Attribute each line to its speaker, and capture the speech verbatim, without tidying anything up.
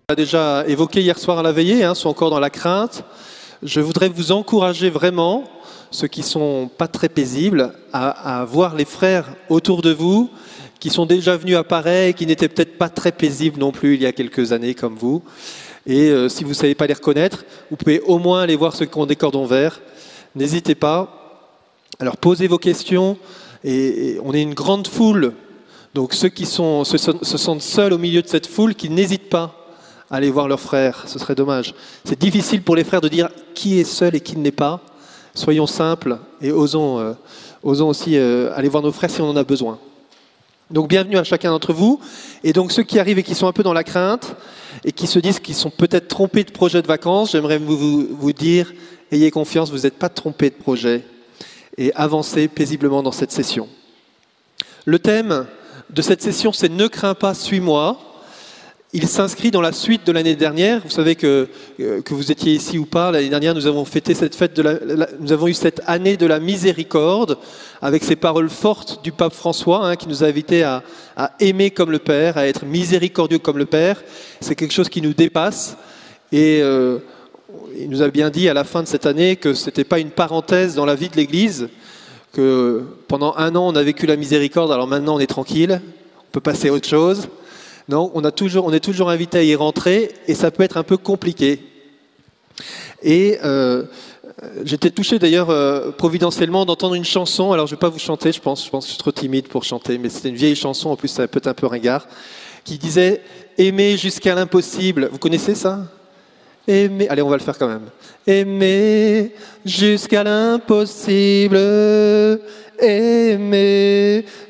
Speaker 1: On l'a déjà évoqué hier soir à la veillée, hein, sont encore dans la crainte. Je voudrais vous encourager vraiment, ceux qui ne sont pas très paisibles, à, à voir les frères autour de vous, qui sont déjà venus à Paray, qui n'étaient peut-être pas très paisibles non plus il y a quelques années comme vous. Et euh, si vous ne savez pas les reconnaître, vous pouvez au moins aller voir ceux qui ont des cordons verts. N'hésitez pas. Alors posez vos questions. Et, et on est une grande foule. Donc ceux qui sont, se, se sentent seuls au milieu de cette foule, qui n'hésitent pas à aller voir leurs frères. Ce serait dommage. C'est difficile pour les frères de dire qui est seul et qui ne l'est pas. Soyons simples et osons, euh, osons aussi euh, aller voir nos frères si on en a besoin. Donc bienvenue à chacun d'entre vous. Et donc ceux qui arrivent et qui sont un peu dans la crainte et qui se disent qu'ils sont peut-être trompés de projet de vacances, j'aimerais vous, vous, vous dire, ayez confiance, vous n'êtes pas trompés de projet et avancez paisiblement dans cette session. Le thème de cette session, c'est « Ne crains pas, suis-moi ». Il s'inscrit dans la suite de l'année dernière. Vous savez que, que vous étiez ici ou pas, l'année dernière, nous avons fêté cette fête de la, la, nous avons eu cette année de la miséricorde avec ces paroles fortes du pape François hein, qui nous a invités à, à aimer comme le Père, à être miséricordieux comme le Père. C'est quelque chose qui nous dépasse et euh, il nous a bien dit à la fin de cette année que ce n'était pas une parenthèse dans la vie de l'Église, que pendant un an on a vécu la miséricorde, alors maintenant on est tranquille, on peut passer à autre chose. Non, on, a toujours, on est toujours invité à y rentrer et ça peut être un peu compliqué. Et euh, j'étais touché d'ailleurs euh, providentiellement d'entendre une chanson. Alors je ne vais pas vous chanter, je pense, je pense que je suis trop timide pour chanter, mais c'était une vieille chanson, en plus ça peut être un peu ringard, qui disait « Aimer jusqu'à l'impossible ». Vous connaissez ça ? Aimer, allez on va le faire quand même. Aimer jusqu'à l'impossible, aimer